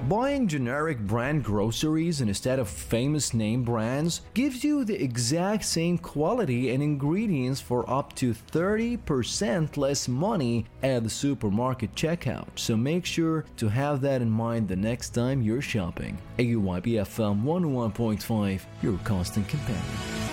Buying generic brand groceries instead of famous name brands gives you the exact same quality and ingredients for up to 30% less money at the supermarket checkout, so make sure to have that in mind the next time you're shopping. AYB FM 101.5, your constant companion.